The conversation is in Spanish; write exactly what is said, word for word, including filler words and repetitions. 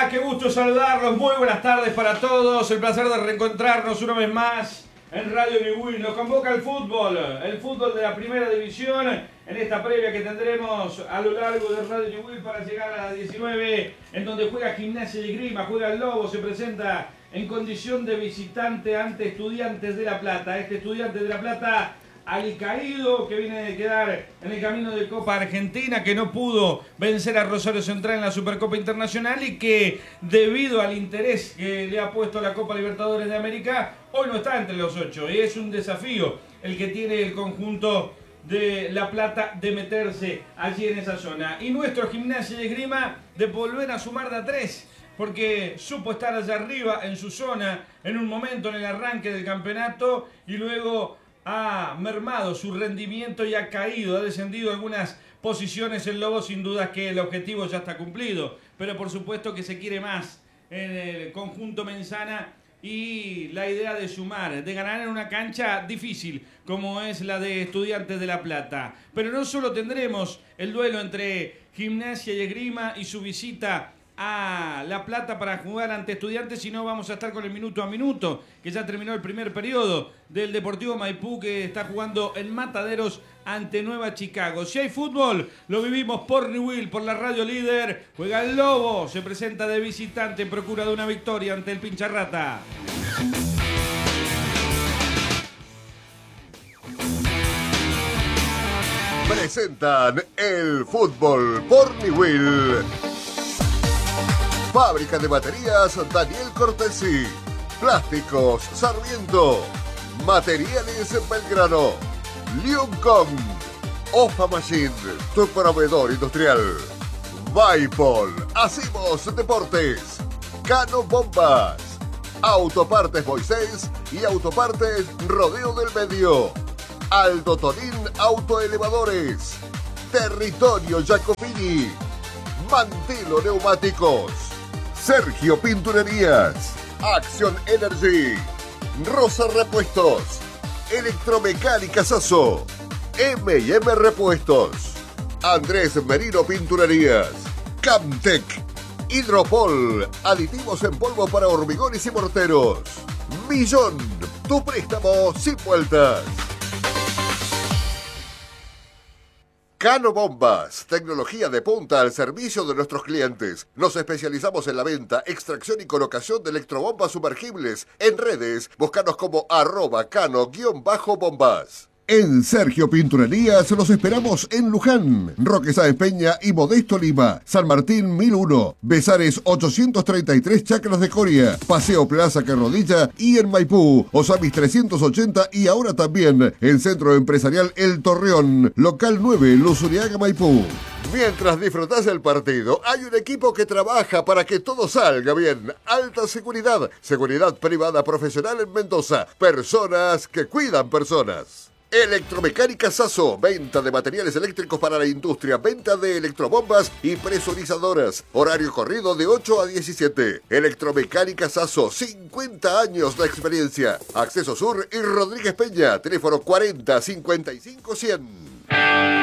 Qué gusto saludarlos. Muy buenas tardes para todos. El placer de reencontrarnos una vez más en Radio Newell. Nos convoca el fútbol, el fútbol de la primera división en esta previa que tendremos a lo largo de Radio Newell para llegar a las diecinueve, en donde juega Gimnasia y Esgrima, juega el Lobo, se presenta en condición de visitante ante Estudiantes de La Plata. Este Estudiantes de La Plata alicaído, que viene de quedar en el camino de Copa Argentina, que no pudo vencer a Rosario Central en la Supercopa Internacional y que debido al interés que le ha puesto la Copa Libertadores de América, hoy no está entre los ocho y es un desafío el que tiene el conjunto de La Plata de meterse allí en esa zona. Y nuestro Gimnasia y Esgrima de volver a sumar de a tres, porque supo estar allá arriba en su zona en un momento en el arranque del campeonato y luego ha mermado su rendimiento y ha caído, ha descendido algunas posiciones el Lobo. Sin duda que el objetivo ya está cumplido, pero por supuesto que se quiere más en el conjunto Menzana y la idea de sumar, de ganar en una cancha difícil como es la de Estudiantes de La Plata. Pero no solo tendremos el duelo entre Gimnasia y Esgrima y su visita a La Plata para jugar ante Estudiantes, sino vamos a estar con el minuto a minuto, que ya terminó el primer periodo del Deportivo Maipú, que está jugando en Mataderos ante Nueva Chicago. Si hay fútbol, lo vivimos por Newell, por la radio líder. Juega el Lobo, se presenta de visitante en procura de una victoria ante el Pincharrata. Presentan el fútbol por Newell. Fábrica de baterías Daniel Cortesi. Plásticos Sarmiento. Materiales Belgrano. Liuncom. Ofa Machine, tu proveedor industrial. Vaipol. Hacemos deportes. Cano Bombas. Autopartes Moisés y Autopartes Rodeo del Medio. Aldo Tonín Autoelevadores. Territorio Jacopini. Mantelo Neumáticos. Sergio Pinturerías. Action Energy. Rosa Repuestos. Electromecánica Sasso. eme y eme Repuestos. Andrés Merino Pinturerías. Camtec. Hidropol. Aditivos en polvo para hormigones y morteros. Millón. Tu préstamo sin vueltas. Cano Bombas, tecnología de punta al servicio de nuestros clientes. Nos especializamos en la venta, extracción y colocación de electrobombas sumergibles. En redes, búscanos como arroba cano-bombas. En Sergio Pinturerías los esperamos en Luján, Roque Sáenz Peña y Modesto Lima, San Martín mil uno, Besares ochocientos treinta y tres Chacras de Coria, Paseo Plaza Carrodilla y en Maipú, Osamis trescientos ochenta y ahora también en Centro Empresarial El Torreón, local nueve, Luzuriaga, Maipú. Mientras disfrutás del partido, hay un equipo que trabaja para que todo salga bien. Alta seguridad, seguridad privada profesional en Mendoza, personas que cuidan personas. Electromecánica Sasso, venta de materiales eléctricos para la industria, venta de electrobombas y presurizadoras. Horario corrido de ocho a diecisiete. Electromecánica Sasso, cincuenta años de experiencia. Acceso Sur y Rodríguez Peña, teléfono cuarenta cincuenta y cinco cien.